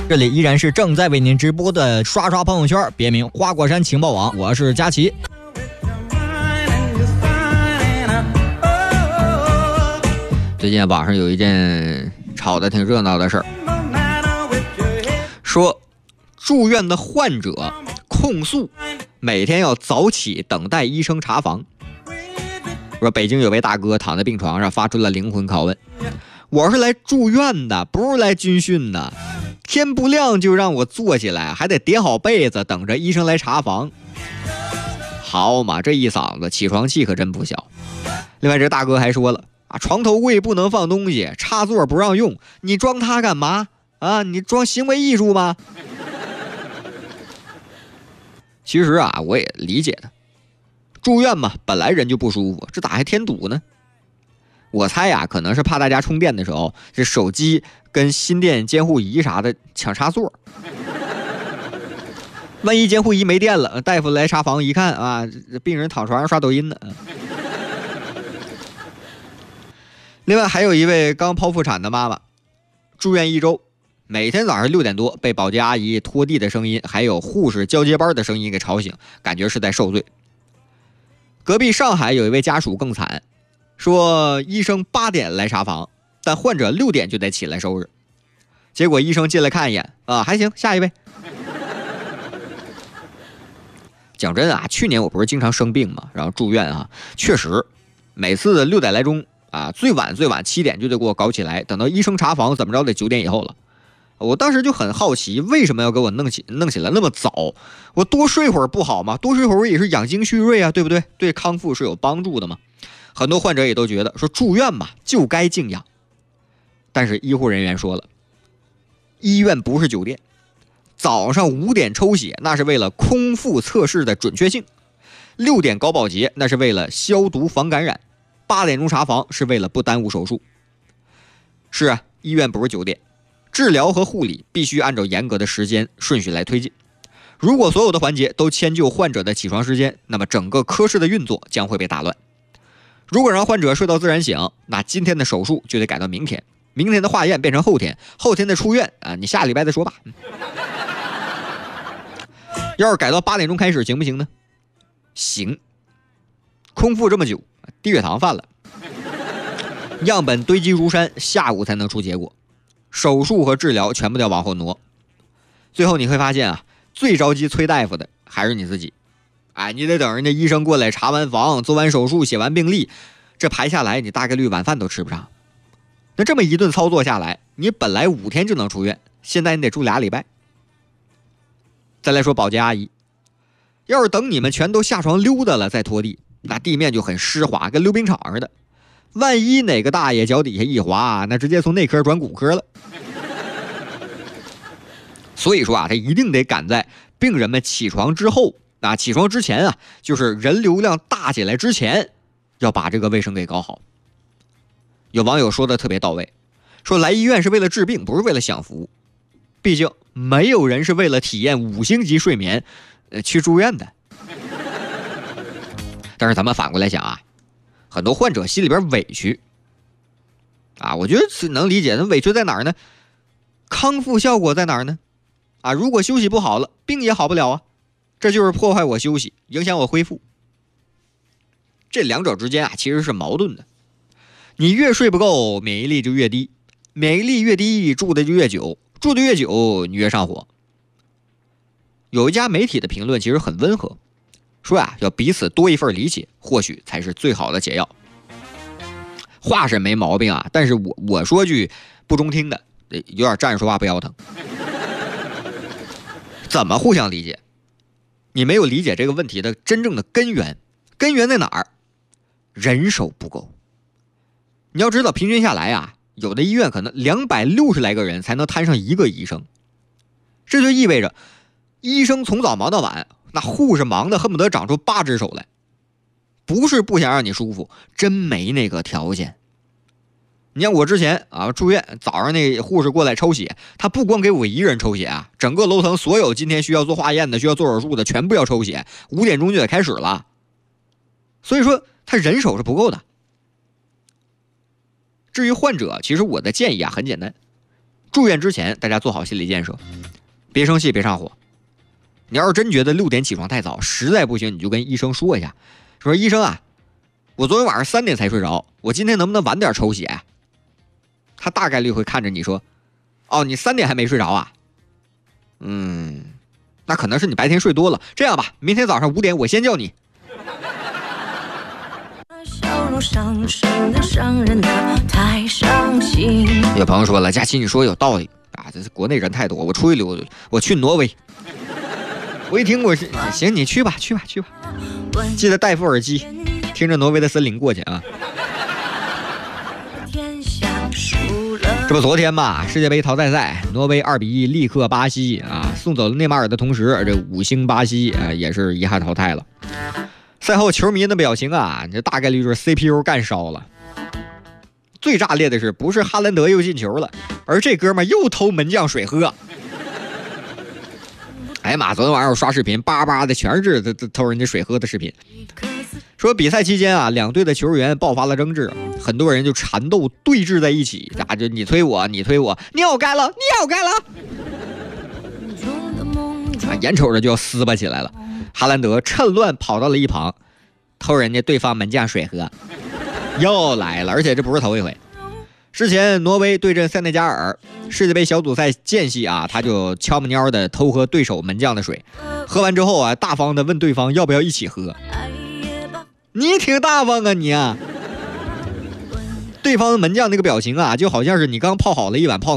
这里依然是正在为您直播的刷刷朋友圈，别名花果山情报网，我是佳琪。最近网上有一件吵得挺热闹的事儿，说住院的患者控诉每天要早起等待医生查房。说北京有位大哥躺在病床上发出了灵魂拷问：我是来住院的，不是来军训的，天不亮就让我坐起来，还得叠好被子等着医生来查房。好嘛，这一嗓子起床气可真不小。另外这大哥还说了床头柜不能放东西，插座不让用，你装它干嘛啊？你装行为艺术吗？其实我也理解他，住院嘛，本来人就不舒服，这咋还添堵呢？我猜可能是怕大家充电的时候，这手机跟心电监护仪啥的抢插座。万一监护仪没电了，大夫来查房一看病人躺床上刷抖音呢。另外还有一位刚剖腹产的妈妈，住院1周，每天早上6点多被保洁阿姨拖地的声音，还有护士交接班的声音给吵醒，感觉是在受罪。隔壁上海有一位家属更惨，说医生8点来查房，但患者6点就得起来收拾。结果医生进来看一眼还行，下一位。讲真去年我不是经常生病嘛，然后住院确实每次6点来钟最晚7点就得给我搞起来，等到医生查房怎么着得9点以后了。我当时就很好奇，为什么要给我弄起来那么早？我多睡会儿不好吗？多睡会儿也是养精蓄锐对不对？对康复是有帮助的嘛。很多患者也都觉得说住院嘛就该静养，但是医护人员说了，医院不是酒店，早上5点抽血那是为了空腹测试的准确性，6点搞保洁那是为了消毒防感染，8点钟查房是为了不耽误手术。是医院不是酒店，治疗和护理必须按照严格的时间顺序来推进。如果所有的环节都迁就患者的起床时间，那么整个科室的运作将会被打乱。如果让患者睡到自然醒，那今天的手术就得改到明天，明天的化验变成后天，后天的出院你下礼拜再说吧。要是改到8点钟开始行不行呢？行。空腹这么久，低血糖犯了，样本堆积如山，下午才能出结果，手术和治疗全部都要往后挪。最后你会发现最着急催大夫的还是你自己。你得等人家医生过来查完房，做完手术，写完病历，这排下来你大概率晚饭都吃不上。那这么一顿操作下来，你本来5天就能出院，现在你得住2礼拜。再来说保洁阿姨，要是等你们全都下床溜达了再拖地，那地面就很湿滑，跟溜冰场似的。万一哪个大爷脚底下一滑，那直接从内科转骨科了。所以说他一定得赶在病人们起床之后起床之前就是人流量大起来之前，要把这个卫生给搞好。有网友说的特别到位，说来医院是为了治病，不是为了享福。毕竟没有人是为了体验5星级睡眠去住院的。但是咱们反过来想很多患者心里边委屈我觉得是能理解。那委屈在哪儿呢？康复效果在哪儿呢？如果休息不好了，病也好不了这就是破坏我休息，影响我恢复。这两者之间其实是矛盾的。你越睡不够，免疫力就越低，免疫力越低，住的就越久，住的越久，你越上火。有一家媒体的评论其实很温和，说要彼此多一份理解，或许才是最好的解药。话是没毛病但是我说句不中听的，有点站着说话不腰疼。怎么互相理解？你没有理解这个问题的真正的根源，根源在哪儿？人手不够。你要知道平均下来有的医院可能260来个人才能摊上1个医生，这就意味着医生从早忙到晚，那护士忙得恨不得长出8只手来。不是不想让你舒服，真没那个条件。你像我之前住院，早上那护士过来抽血，他不光给我一人抽血整个楼层所有今天需要做化验的、需要做手术的全部要抽血，5点钟就得开始了。所以说他人手是不够的。至于患者，其实我的建议很简单， 住院之前，大家做好心理建设，别生气，别上火。你要是真觉得6点起床太早，实在不行，你就跟医生说一下，说医生啊，我昨天晚上3点才睡着，我今天能不能晚点抽血啊？他大概率会看着你说，哦，你3点还没睡着啊？那可能是你白天睡多了。这样吧，明天早上5点我先叫你。有朋友说了，佳琪你说有道理啊，这是国内人太多，我出去溜达，我去挪威。我一听我是行，你去吧，记得戴副耳机，听着挪威的森林过去啊。这不昨天嘛，世界杯淘汰赛，挪威2-1力克巴西啊，送走了内马尔的同时，这5星巴西也是遗憾淘汰了。赛后球迷的表情啊，这大概率就是 CPU 干烧了。最炸裂的是，不是哈兰德又进球了，而这哥们又偷门将水喝。哎呀妈！昨天晚上我刷视频，叭叭的全是偷人家水喝的视频。说比赛期间啊，两队的球员爆发了争执，很多人就缠斗对峙在一起，就你推我，你推我，你要盖了，眼瞅着就要撕巴起来了。哈兰德趁乱跑到了一旁，偷人家对方门将水喝，又来了，而且这不是头一回。之前挪威对阵塞内加尔世界杯小组赛间隙啊，他就悄么蔫的偷喝对手门将的水，喝完之后啊，大方的问对方要不要一起喝。你挺大方啊你啊！对方门将那个表情啊，就好像是你刚泡好了一碗泡